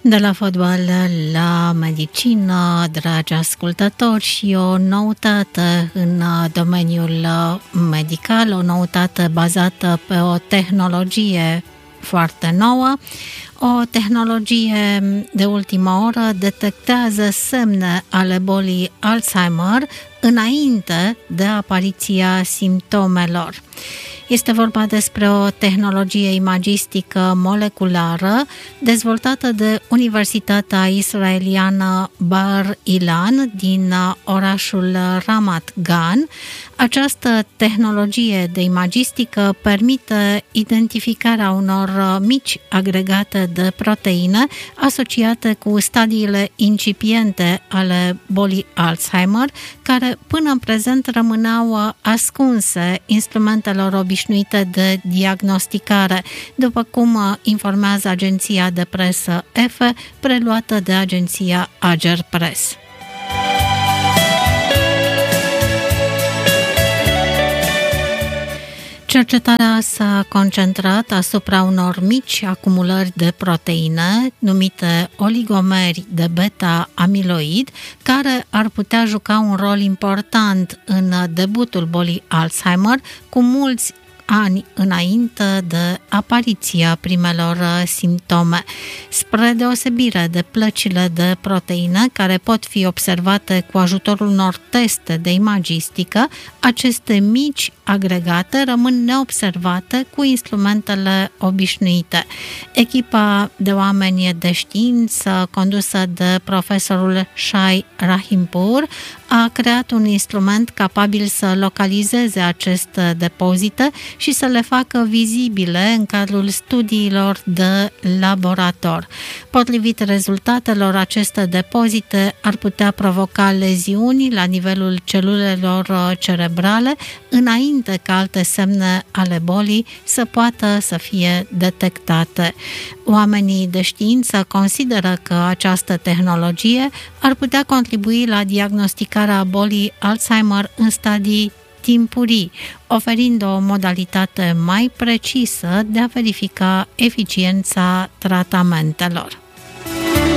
De la fotbal la medicină, dragi ascultători, și o noutate în domeniul medical, o noutate bazată pe o tehnologie foarte nouă. O tehnologie de ultimă oră detectează semne ale bolii Alzheimer înainte de apariția simptomelor. Este vorba despre o tehnologie imagistică moleculară dezvoltată de Universitatea Israeliană Bar Ilan din orașul Ramat Gan. Această tehnologie de imagistică permite identificarea unor mici agregate de proteine asociate cu stadiile incipiente ale bolii Alzheimer, care până în prezent rămâneau ascunse instrumentelor obișnuite de diagnosticare, după cum informează agenția de presă EFE, preluată de agenția Ager Press. Cercetarea s-a concentrat asupra unor mici acumulări de proteine, numite oligomeri de beta-amiloid, care ar putea juca un rol important în debutul bolii Alzheimer, cu mulți ani înainte de apariția primelor simptome. Spre deosebire de plăcile de proteine care pot fi observate cu ajutorul unor teste de imagistică, aceste mici agregate rămân neobservate cu instrumentele obișnuite. Echipa de oameni de știință condusă de profesorul Shai Rahimpur a creat un instrument capabil să localizeze aceste depozite și să le facă vizibile în cadrul studiilor de laborator. Potrivit rezultatelor, aceste depozite ar putea provoca leziuni la nivelul celulelor cerebrale înainte ca alte semne ale bolii să poată să fie detectate. Oamenii de știință consideră că această tehnologie ar putea contribui la diagnosticarea bolii Alzheimer în stadii timpurii, oferind o modalitate mai precisă de a verifica eficiența tratamentelor.